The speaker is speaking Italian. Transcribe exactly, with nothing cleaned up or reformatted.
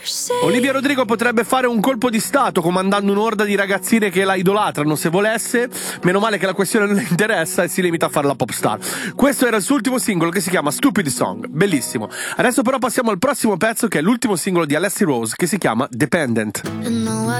Olivia Rodrigo potrebbe fare un colpo di stato comandando un'orda di ragazzine che la idolatrano se volesse. Meno male che la questione non le interessa e si limita a fare la pop star. Questo era il suo ultimo singolo che si chiama Stupid Song, bellissimo. Adesso però passiamo al prossimo pezzo, che è l'ultimo singolo di Alessia Rose, che si chiama Dependent.